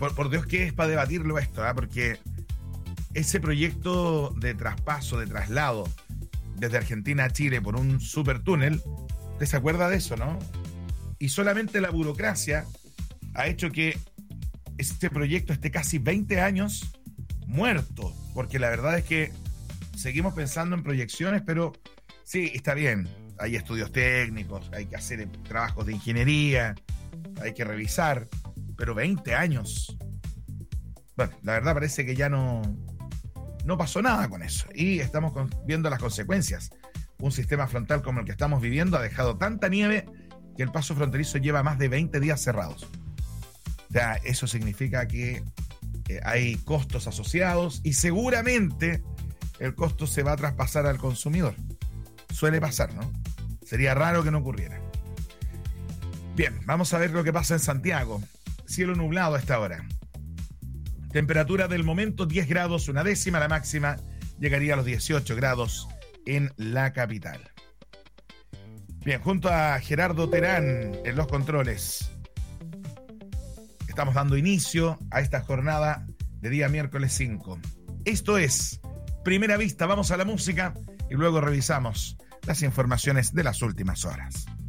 por Dios que es para debatirlo esto, ¿eh? Porque ese proyecto de traspaso, de traslado desde Argentina a Chile por un supertúnel, ¿usted se acuerda de eso, no? Y solamente la burocracia ha hecho que este proyecto esté casi 20 años muerto, porque la verdad es que seguimos pensando en proyecciones, pero sí, está bien, hay estudios técnicos, hay que hacer trabajos de ingeniería, hay que revisar, pero 20 años. Bueno, la verdad parece que ya no pasó nada con eso y estamos viendo las consecuencias. Un sistema frontal como el que estamos viviendo ha dejado tanta nieve que el paso fronterizo lleva más de 20 días cerrados. O sea, eso significa que hay costos asociados y seguramente el costo se va a traspasar al consumidor. Suele pasar, ¿no? Sería raro que no ocurriera. Bien, vamos a ver lo que pasa en Santiago. Cielo nublado a esta hora. Temperatura del momento 10 grados, una décima, la máxima llegaría a los 18 grados en la capital. Bien, junto a Gerardo Terán en los controles, estamos dando inicio a esta jornada de día miércoles 5. Esto es Primera Vista, vamos a la música y luego revisamos las informaciones de las últimas horas.